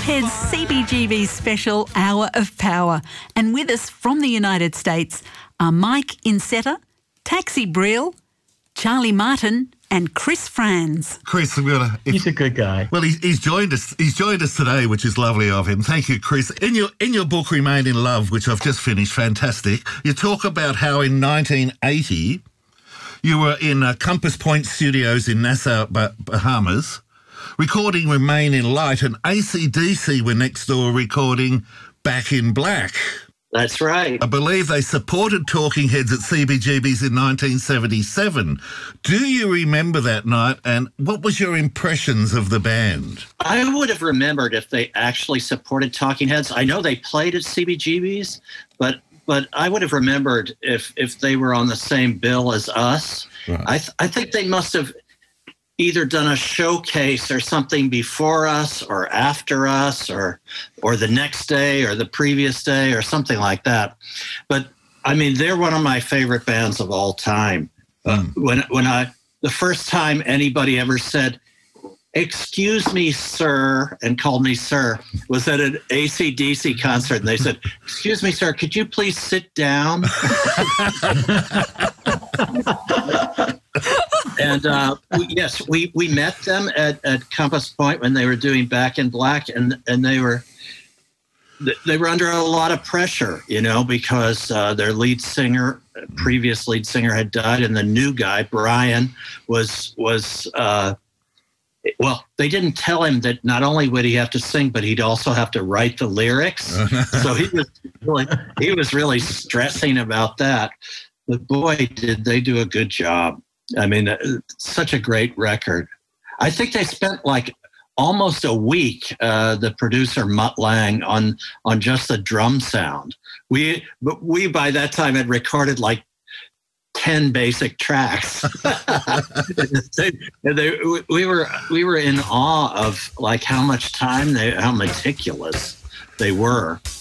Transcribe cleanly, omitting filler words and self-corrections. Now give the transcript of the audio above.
Ted's CBGB special Hour of Power. And with us from the United States are Mike Insetta, Taxi Brill, Charlie Martin and Chris Franz. Chris, he's a good guy. Well, he's joined us. He's joined us today, which is lovely of him. Thank you, Chris. In your book, Remain in Love, which I've just finished, fantastic. You talk about how in 1980 you were in Compass Point Studios in Nassau, Bahamas, recording Remain in Light, and AC/DC were next door recording Back in Black. That's right. I believe they supported Talking Heads at CBGB's in 1977. Do you remember that night, and what was your impressions of the band? I would have remembered if they actually supported Talking Heads. I know they played at CBGB's, but I would have remembered if they were on the same bill as us. Right. I think they must have either done a showcase or something before us or after us or the next day or the previous day or something like that. But I mean, they're one of my favorite bands of all time. The first time anybody ever said, "Excuse me, sir," and called me sir, was at an AC/DC concert. And they said, "Excuse me, sir, could you please sit down?" And yes, we met them at Compass Point when they were doing Back in Black, and they were under a lot of pressure, because their previous lead singer had died, and the new guy, Brian, was well, they didn't tell him that not only would he have to sing, but he'd also have to write the lyrics. So he was really stressing about that. But boy, did they do a good job. I mean, such a great record. I think they spent like almost a week, the producer Mutt Lang, on just the drum sound. We by that time had recorded like 10 basic tracks. We were in awe of like how much time how meticulous they were.